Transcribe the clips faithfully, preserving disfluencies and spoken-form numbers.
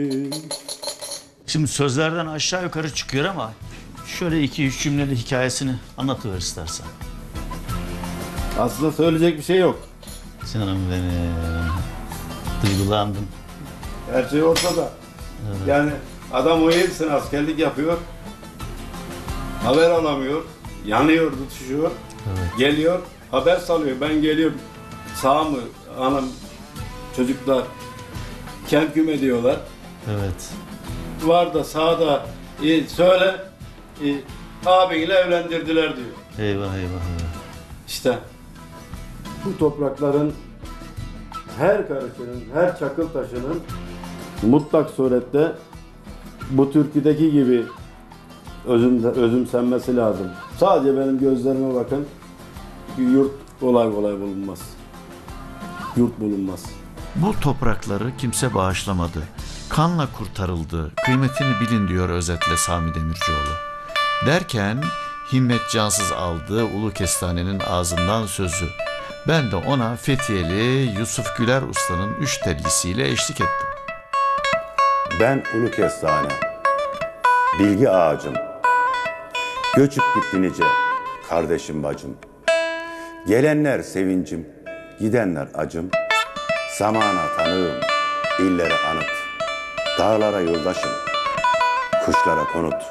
Şimdi sözlerden aşağı yukarı çıkıyor ama şöyle iki üç cümleli hikayesini anlatıver istersen. Aslında söyleyecek bir şey yok. Sinan'ım benim. Duygulandım. Her şey ortada. Evet. Yani adam on yedi sene askerlik yapıyor. Haber alamıyor. Yanıyor, tutuşuyor. Evet. Geliyor, haber salıyor. Ben geliyorum. Sağ mı? Anam, çocuklar kem küm ediyorlar. Evet. Var da sağda e, söyle e, abiyle evlendirdiler diyor. Eyvah eyvah eyvah. İşte bu toprakların her karışının, her çakıl taşının mutlak surette bu türküdeki gibi özüm, özümsenmesi lazım. Sadece benim gözlerime bakın. Yurt kolay kolay bulunmaz. Yurt bulunmaz. Bu toprakları kimse bağışlamadı. Kanla kurtarıldı. Kıymetini bilin diyor özetle Sami Demircioğlu. Derken Himmet Cansız aldı Ulu Kestane'nin ağzından sözü. Ben de ona Fethiyeli Yusuf Güler Usta'nın üç telgisiyle eşlik ettim. Ben Ulu Kestane, bilgi ağacım. Göçüp gitti nice, kardeşim bacım. Gelenler sevincim, gidenler acım. Zamana tanığım, illere anıt. Dağlara yoldaşım, kuşlara konut.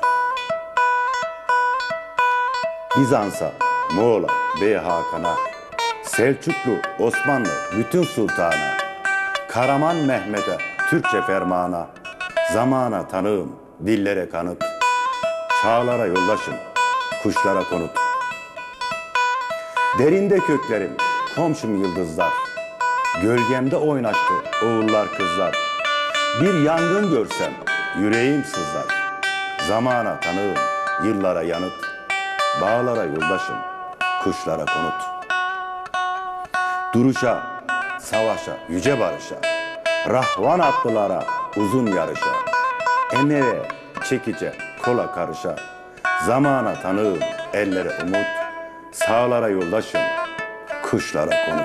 Bizans'a, Moğol'a, Bey Hakan'a, Selçuklu, Osmanlı, bütün sultana, Karaman Mehmet'e, Türkçe fermana, zamana tanığım, dillere kanıt, çağlara yoldaşım, kuşlara konut. Derinde köklerim, komşum yıldızlar, gölgemde oynaştı oğullar kızlar. Bir yangın görsem yüreğim sızlar, zamana tanığım, yıllara yanıt, bağlara yoldaşım, kuşlara konut. Duruşa, savaşa, yüce barışa, rahvan atlılara, uzun yarışa, emeğe, çekice, kola karışa, zamana tanığım, ellere umut, sağlara yoldaşım, kuşlara konut.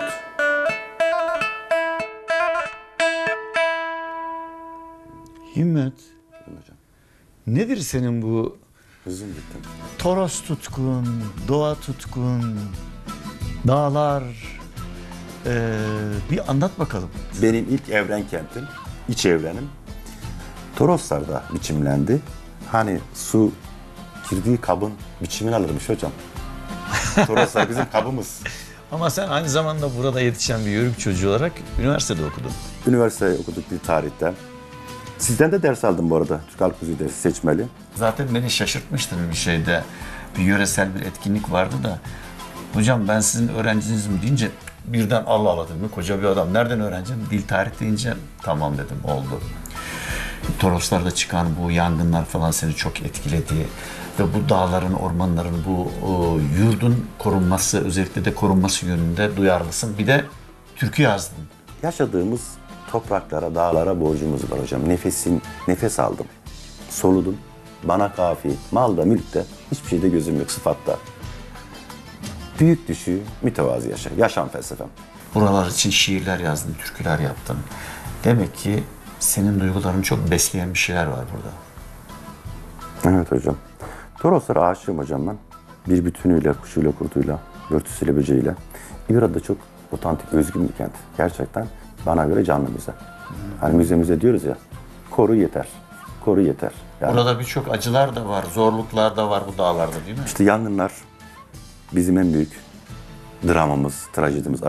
Himmet, nedir senin bu Hızım bittim. Toros tutkun, doğa tutkun, dağlar, ee, bir anlat bakalım. Benim ilk evren kentim, iç evrenim Toroslar'da biçimlendi. Hani su girdiği kabın biçimini alırmış hocam. Toroslar bizim kabımız. Ama sen aynı zamanda burada yetişen bir yörük çocuğu olarak üniversitede okudun. Üniversite okuduk bir tarihten. Sizden de ders aldım bu arada. Türk Halk Müziği dersi seçmeli. Zaten beni şaşırtmıştı bir şeyde. Bir yöresel bir etkinlik vardı da. Hocam ben sizin öğrencinizim deyince birden Allah Allah dedim. Koca bir adam. Nereden öğrencim? Dil tarih deyince tamam dedim oldu. Toroslarda çıkan bu yangınlar falan seni çok etkiledi. Ve bu dağların, ormanların, bu o, yurdun korunması, özellikle de korunması yönünde duyarlısın. Bir de türkü yazdın. Yaşadığımız topraklara, dağlara borcumuz var hocam. Nefesin, nefes aldım, soludum. Bana kafi, malda, mülkte, hiçbir şeyde gözüm yok sıfatta. Büyük düşü, mütevazi yaşa, yaşam felsefem. Buralar için şiirler yazdın, türküler yaptın. Demek ki senin duygularını çok besleyen bir şeyler var burada. Evet hocam. Toroslara aşığım hocam ben. Bir bütünüyle, kuşuyla, kurtuyla, börtüsüyle, böceğiyle. İbrahim da çok otantik, özgün bir kent. Gerçekten bana göre canlı müze. Hani müze müze diyoruz ya, koru yeter, koru yeter. Yani Burada birçok acılar da var, zorluklar da var bu dağlarda değil mi? işte yangınlar bizim en büyük dramımız, trajedimiz,